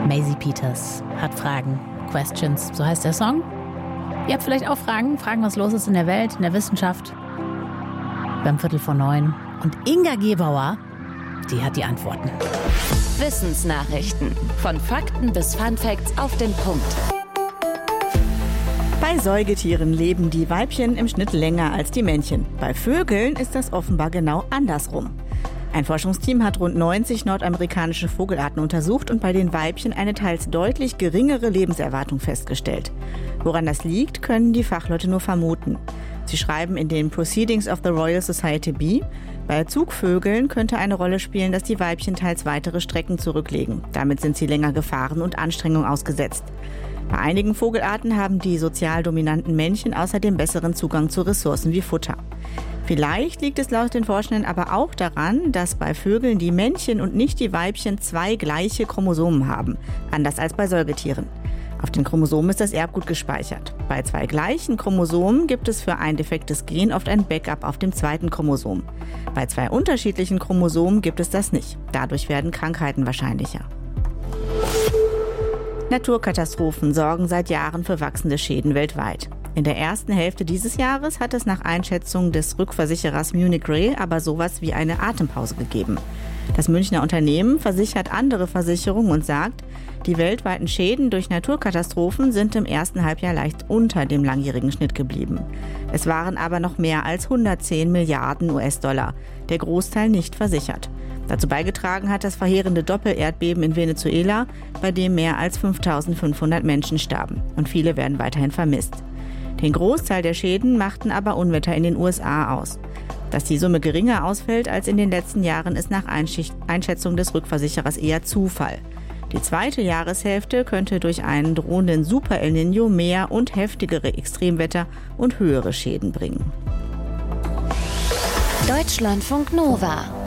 Maisie Peters hat Fragen, Questions, so heißt der Song. Ihr habt vielleicht auch Fragen, was los ist in der Welt, in der Wissenschaft. Beim 8:45. Und Inga Gebauer, die hat die Antworten. Wissensnachrichten. Von Fakten bis Funfacts auf den Punkt. Bei Säugetieren leben die Weibchen im Schnitt länger als die Männchen. Bei Vögeln ist das offenbar genau andersrum. Ein Forschungsteam hat rund 90 nordamerikanische Vogelarten untersucht und bei den Weibchen eine teils deutlich geringere Lebenserwartung festgestellt. Woran das liegt, können die Fachleute nur vermuten. Sie schreiben in den Proceedings of the Royal Society B, bei Zugvögeln könnte eine Rolle spielen, dass die Weibchen teils weitere Strecken zurücklegen. Damit sind sie länger Gefahren und Anstrengungen ausgesetzt. Bei einigen Vogelarten haben die sozial dominanten Männchen außerdem besseren Zugang zu Ressourcen wie Futter. Vielleicht liegt es laut den Forschenden aber auch daran, dass bei Vögeln die Männchen und nicht die Weibchen 2 gleiche Chromosomen haben, anders als bei Säugetieren. Auf den Chromosomen ist das Erbgut gespeichert. Bei 2 gleichen Chromosomen gibt es für ein defektes Gen oft ein Backup auf dem zweiten Chromosom. Bei 2 unterschiedlichen Chromosomen gibt es das nicht. Dadurch werden Krankheiten wahrscheinlicher. Naturkatastrophen sorgen seit Jahren für wachsende Schäden weltweit. In der ersten Hälfte dieses Jahres hat es nach Einschätzung des Rückversicherers Munich Re aber sowas wie eine Atempause gegeben. Das Münchner Unternehmen versichert andere Versicherungen und sagt, die weltweiten Schäden durch Naturkatastrophen sind im ersten Halbjahr leicht unter dem langjährigen Schnitt geblieben. Es waren aber noch mehr als 110 Milliarden US-Dollar, der Großteil nicht versichert. Dazu beigetragen hat das verheerende Doppelerdbeben in Venezuela, bei dem mehr als 5.500 Menschen starben und viele werden weiterhin vermisst. Den Großteil der Schäden machten aber Unwetter in den USA aus. Dass die Summe geringer ausfällt als in den letzten Jahren, ist nach Einschätzung des Rückversicherers eher Zufall. Die zweite Jahreshälfte könnte durch einen drohenden Super El Niño mehr und heftigere Extremwetter und höhere Schäden bringen. Deutschlandfunk Nova